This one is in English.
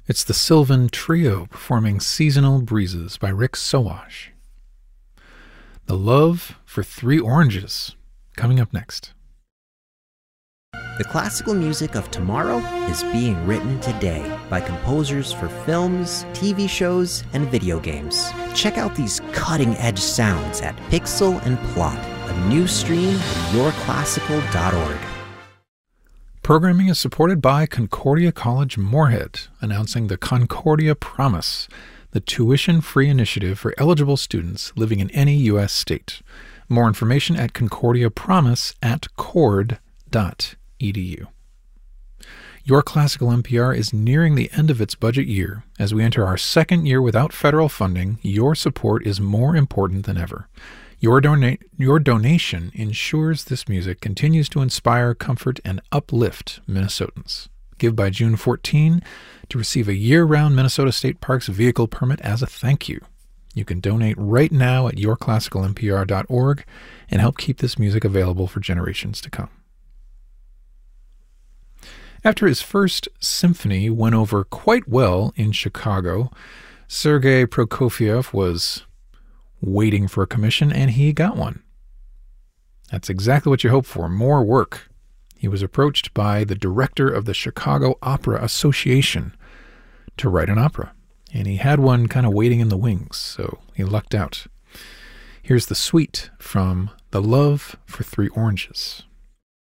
It's the Sylvan Trio performing Seasonal Breezes by Rick Sowash. The Love for Three Oranges, coming up next. The classical music of tomorrow is being written today by composers for films, TV shows, and video games. Check out these cutting-edge sounds at Pixel and Plot, a new stream at yourclassical.org. Programming is supported by Concordia College Moorhead, announcing the Concordia Promise, the tuition-free initiative for eligible students living in any U.S. state. More information at concordiapromise.cord.edu. Your Classical NPR is nearing the end of its budget year. As we enter our second year without federal funding, your support is more important than ever. Your donation ensures this music continues to inspire, comfort, and uplift Minnesotans. Give by June 14 to receive a year-round Minnesota State Parks vehicle permit as a thank you. You can donate right now at yourclassicalnpr.org and help keep this music available for generations to come. After his first symphony went over quite well in Chicago, Sergei Prokofiev was waiting for a commission, and he got one. That's exactly what you hope for, more work. He was approached by the director of the Chicago Opera Association to write an opera, and he had one kind of waiting in the wings, so he lucked out. Here's the suite from The Love for Three Oranges.